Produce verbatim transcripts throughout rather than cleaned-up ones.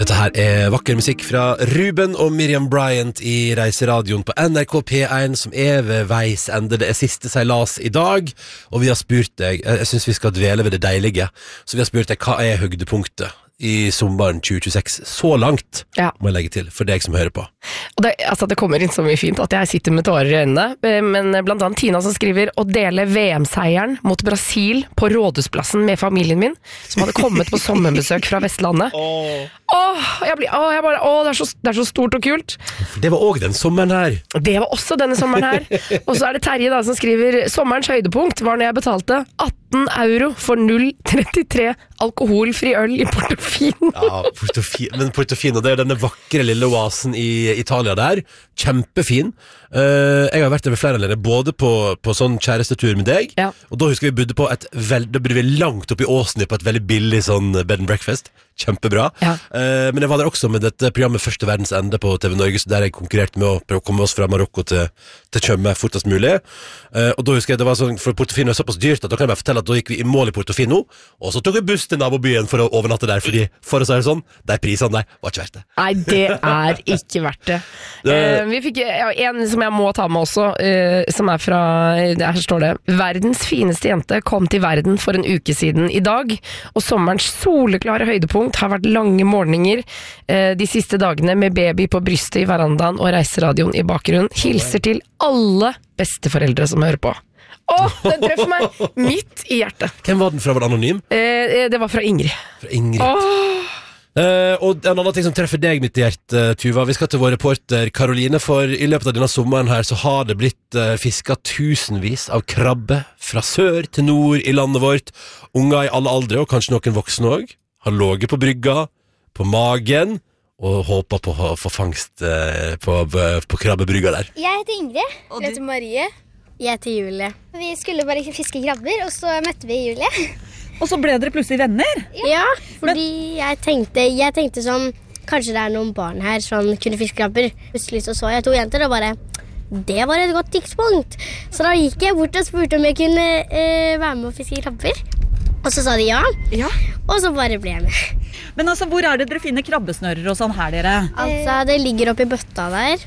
Dette her er vakker musikk fra Ruben og Miriam Bryant i Reiseradioen på N R K P one, som er ved veis ende. Det er siste seilas i dag, og vi har spurt deg, jeg synes vi skal dvele ved det deilige, så vi har spurt deg, hva er høydepunktet i sommeren tjue tjueseks så langt, ja. Må jeg legge til, for deg som hører på. Og det, altså, det kommer inn så mye fint at jeg sitter med tårer i øynene, men blant annet Tina som skriver å dele V M-seieren mot Brasil på Rådhusplassen med familien min, som hadde kommet på sommerbesøk fra Vestlandet. Åh, åh, jeg blir, åh, jeg bare, åh det, er så, det er så stort og kult. Det var også den sommeren her. Det var også denne sommeren her. Og så er det Terje da som skriver, sommerens høydepunkt var når jeg betalte atten euro for null komma trettitre alkoholfri øl i Portofino. Ja, Portofino, men Portofino, det er denne vakre lille oasen i Italia der. Kjempefin. Uh, jeg har vært der ved flere anledninger, både på, på sånn kjærestetur med deg, ja. Og da husker vi bodde på et veld, da bodde vi langt oppe i Åsny på et veldig billig sånn bed and breakfast. Kjempebra. Ja. Uh, men jeg var der også med dette programmet Første verdens ende på T V Norge, der jeg konkurrerte med å prøve å komme oss fra Marokko til, til Tjøme fortest mulig. Uh, og da husker jeg det var sånn, for Portofino er såpass dyrt at da kan jeg bare fortelle at da gikk vi i mål i Portofino, og så tok vi buss til nabobyen for å overnatte der, fordi for å si det sånn, de prisene der var ikke verdt det. Nei, det er ikke verdt det. Uh, vi fikk ja, en som jeg må ta med også, uh, som er fra, her står det, verdens fineste jente kom til verden for en uke siden i dag, og sommerens soleklare høydepunkt har vært lange morgener uh, de siste dagene med baby på brystet i verandaen og reiseradioen i bakgrunnen. Hilser til alle besteforeldre som hører på. Åh, den treffer meg midt i hjertet. Hvem var den fra? Var det anonym? Uh, det var fra Ingrid. Fra Ingrid. Åh. Uh, og en annen ting som treffer deg midt i hjertet, Tuva, vi skal til vår reporter Karoline, for i løpet av denne sommeren her så har det blitt uh, fisket tusenvis av krabbe fra sør til nord i landet vårt. Unger i alle aldre, og kanskje noen voksne også, har låget på brygga, på magen, og håper på å få fangst uh, på, på krabbebrygga der. Jeg heter Ingrid. Jeg heter Marie. Jeg heter Julie. Vi skulle bare fiske krabber, og så møtte vi Julie. Og så ble dere plutselig venner? Ja, fordi jeg tenkte, jeg tenkte sånn, kanskje det er noen barn her som kunne fiske krabber. Plutselig så så jeg to jenter og bare, det var et godt tidspunkt. Så da gikk jeg bort og spurte om jeg kunne eh, være med å fiske krabber. Og så sa de ja, ja. Og så bare ble jeg med. Men altså, hvor er det dere finner krabbesnører og sånn her, dere? Altså, det ligger oppi bøtta der.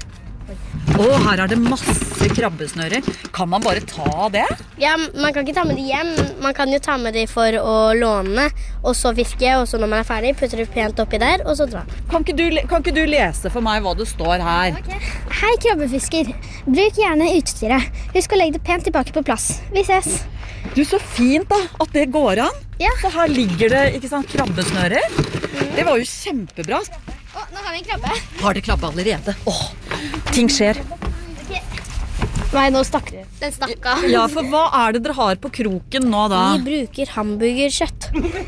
Å, her er det masse krabbesnører. Kan man bare ta det? Ja, man kan ikke ta med de hjem. Man kan jo ta med de for å låne, og så fiske, og så når man er ferdig, putter du pent oppi der, og så dra. Kan ikke du, kan ikke du lese for meg hva det står her? Okay. Hei, krabbefisker. Bruk gjerne utstyret. Husk å legge det pent tilbake på plass. Vi ses. Du, så fint da, at det går an. Ja. Så her ligger det, ikke sant, krabbesnører. Mm. Det var jo kjempebra. Å, nå har vi en krabbe. Har dere krabbe allerede? Åh, ting skjer. Okay. Nei, nå stakk det. Den stakk av. Ja, for hva er det dere har på kroken nå da? Vi bruker hamburgerkjøtt.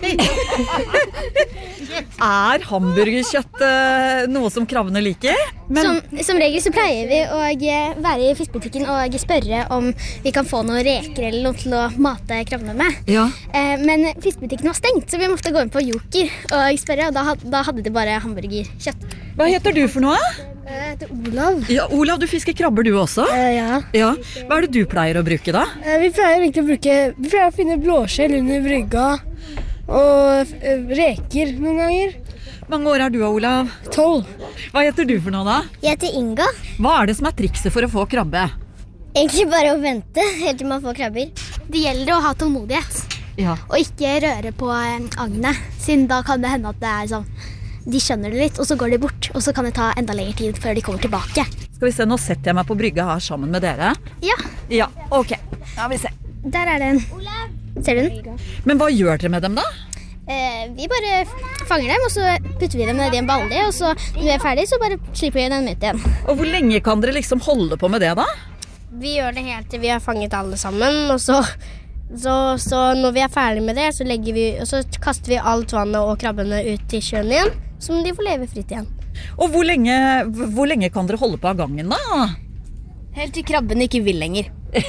Er hamburgerkjøtt uh, noe som krabbene liker? Men... Som, som regel så pleier vi å være i fiskebutikken og spørre om vi kan få noen reker eller noe til å mate krabbene med. Ja. Eh, men fiskebutikken var stengt, så vi måtte gå inn på Joker og spørre, og da, da hadde de bare hamburgerkjøtt. Hva heter du for noe? Jeg heter Olav. Ja, Olav, du fisker krabber du også? Eh, ja. Ja. Hva er det du pleier å bruke da? Eh, vi pleier egentlig å bruke, vi pleier å finne blåskjell under brygga, og eh, reker noen ganger. Mange år er du, Olav? Tolv. Hva heter du for noe da? Jeg heter Inga. Hva er det som er trikset for å få krabbe? Egentlig bare å vente helt til man får krabber. Det gjelder å ha tålmodighet, ja. Og ikke røre på agnet, siden da kan det hende at det er sånn, de skjønner det litt, og så går de bort, og så kan det ta enda lengre tid før de kommer tilbake. Skal vi se, nå setter jeg meg på brygga her sammen med dere. Ja. Ja, ok. Ja, vi ser. Der er den. Olav. Ser du den? Men hva gjør dere med dem da? Eh, vi bare fanger dem, og så putter vi dem ned i en balle, og så når vi er ferdig, så bare slipper vi dem ut igjen. Og hvor lenge kan dere liksom holde på med det da? Vi gjør det helt til vi har fanget alle sammen, og så, så, så når vi er ferdig med det, så, legger vi, og så kaster vi alt vannet og krabbene ut i sjøen igjen, som de får leve fritt igjen. Og hvor lenge, hvor lenge kan dere holde på av gangen da? Helt til krabben ikke vil lenger.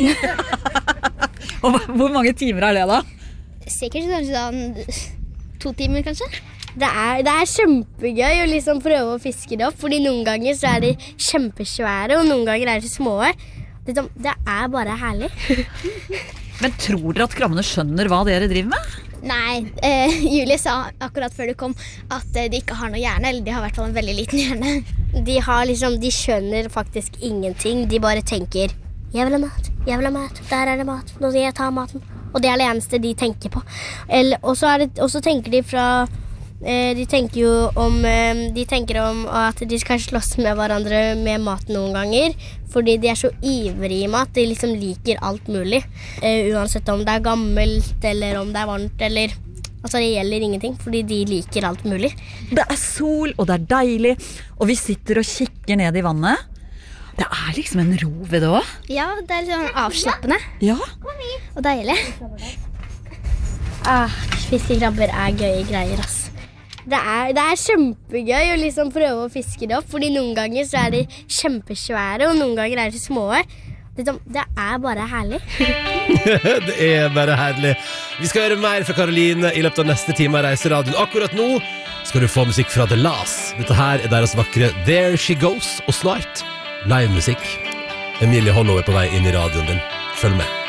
Og hvor mange timer er det da? Sikkert sånn to timer kanskje. Det er, det er kjempegøy å liksom prøve å fiske det opp, fordi noen ganger så er de kjempesvære, og noen ganger er de små. Det, det er bare herlig. Men tror dere at krabbene skjønner hva dere driver med? Nei, eh, Julie sa akkurat før du kom at eh, de ikke har noe hjerne, eller de har i hvert fall en veldig liten hjerne. De har liksom, de skjønner faktisk ingenting. De bare tenker, jeg vil ha mat, jeg vil ha mat, der er det mat, nå skal jeg ta maten. Og det er det eneste de tenker på. Eller, og, så er det, og så tenker de fra, eh, de tenker jo om, eh, de tenker om at de skal slåss med hverandre med mat noen ganger, fordi de er så ivrige i mat, de liksom liker alt mulig. Eh, uansett om det er gammelt, eller om det er varmt, eller... Altså det gjelder ingenting, fordi de liker alt mulig. Det er sol, og det er deilig, og vi sitter og kikker ned i vannet. Det er liksom en ro ved det også. Ja, det er litt sånn avslappende. Ja. Og deilig. Ah, fiskekrabber er gøye greier, ass. Det er, det er kjempegøy å liksom prøve å fiske det opp, fordi noen ganger så er de kjempesvære, og noen ganger er de små. Det, det er bare herlig. Det er bare herlig. Vi skal høre mer fra Karoline i løpet av neste time av Reiseradioen. Akkurat nå skal du få musikk fra The Las. Dette her er deres vakre There She Goes, og snart livemusikk. Emilie Hollow er på vei inn i radioen din. Følg med.